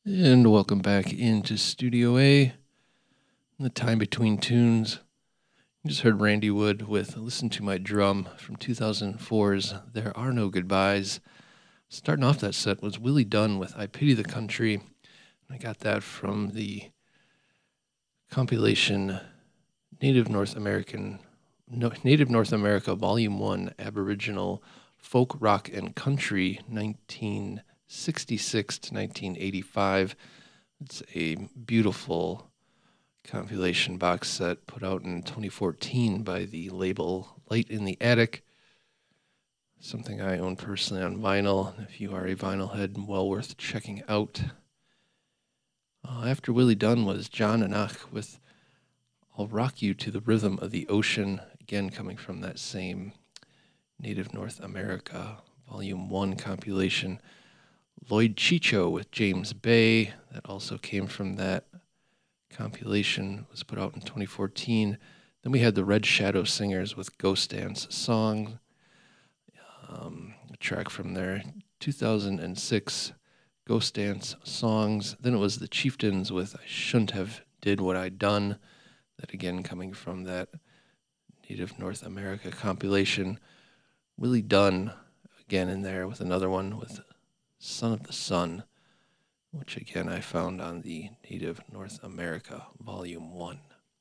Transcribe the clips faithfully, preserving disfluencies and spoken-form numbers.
And welcome back into Studio A, the time between tunes. You just heard Randy Wood with Listen to My Drum from two thousand four's There Are No Goodbyes. Starting off that set was Willie Dunn with I Pity the Country. I got that from the compilation Native North American, no, Native North America Volume one Aboriginal Folk, Rock, and Country nineteen sixty-six to nineteen eighty-five. It's a beautiful compilation box set put out in twenty fourteen by the label Light in the Attic. Something I own personally on vinyl. If you are a vinyl head, well worth checking out. Uh, after Willie Dunn was John Anach with I'll Rock You to the Rhythm of the Ocean, again coming from that same Native North America Volume one compilation. Lloyd Chicho with James Bay, that also came from that compilation, was put out in twenty fourteen. Then we had the Red Shadow Singers with Ghost Dance Song, um, a track from their two thousand six Ghost Dance Songs. Then it was the Chieftains with I Shouldn't Have Did What I Done, that again coming from that Native North America compilation. Willie Dunn again in there with another one with Son of the Sun, which again I found on the Native North America Volume one.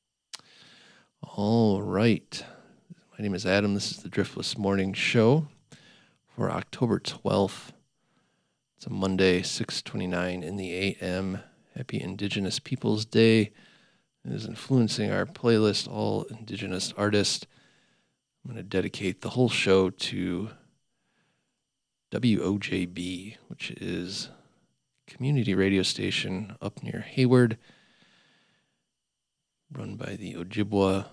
All right. My name is Adam. This is the Driftless Morning Show for October twelfth. It's a Monday, six twenty-nine in the A M. Happy Indigenous Peoples Day. It is influencing our playlist, all Indigenous artists. I'm going to dedicate the whole show to W O J B, which is a community radio station up near Hayward, run by the Ojibwa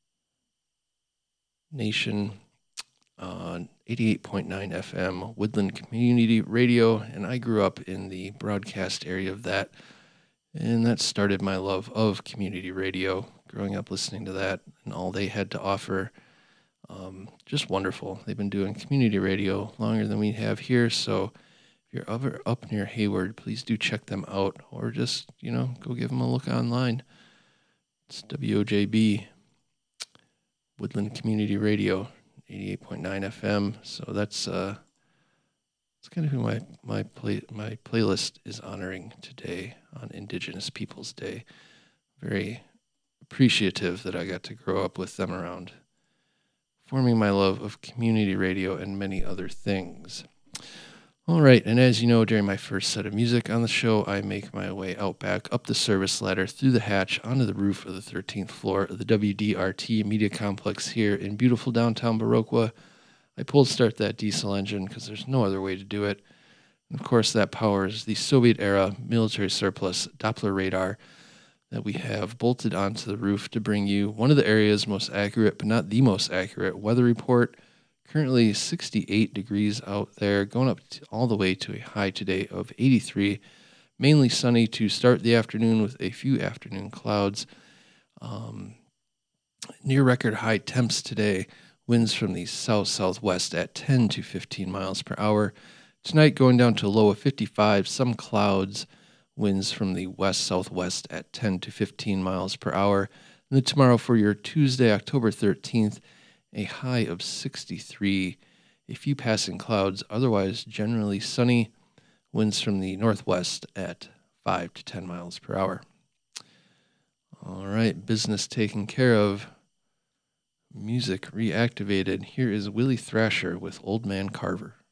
Nation, on uh, eighty-eight point nine F M, Woodland Community Radio, and I grew up in the broadcast area of that, and that started my love of community radio, growing up listening to that and all they had to offer. Um, just wonderful. They've been doing community radio longer than we have here, so if you're ever up near Hayward, please do check them out, or just, you know, go give them a look online. It's W O J B, Woodland Community Radio, eighty-eight point nine F M. So that's uh, that's kind of who my my play my playlist is honoring today on Indigenous Peoples Day. Very appreciative that I got to grow up with them around, forming my love of community radio and many other things. All right, and as you know, during my first set of music on the show, I make my way out back, up the service ladder, through the hatch, onto the roof of the thirteenth floor of the W D R T Media Complex here in beautiful downtown Viroqua. I pulled start that diesel engine because there's no other way to do it. And of course, that powers the Soviet-era military surplus Doppler radar that we have bolted onto the roof to bring you one of the area's most accurate, but not the most accurate, weather report. Currently sixty-eight degrees out there, going up to, all the way to a high today of eighty-three. Mainly sunny to start the afternoon with a few afternoon clouds. Um, near record high temps today. Winds from the south-southwest at ten to fifteen miles per hour. Tonight going down to a low of fifty-five, some clouds. Winds from the west-southwest at ten to fifteen miles per hour. And then tomorrow for your Tuesday, October thirteenth, a high of sixty-three, a few passing clouds, otherwise generally sunny, winds from the northwest at five to ten miles per hour. All right, business taken care of, music reactivated. Here is Willie Thrasher with Old Man Carver.